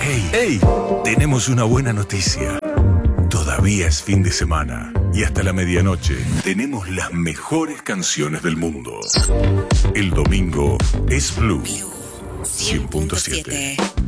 Hey, hey, tenemos una buena noticia. Todavía es fin de semana y hasta la medianoche tenemos las mejores canciones del mundo. El domingo es Blue 100.7.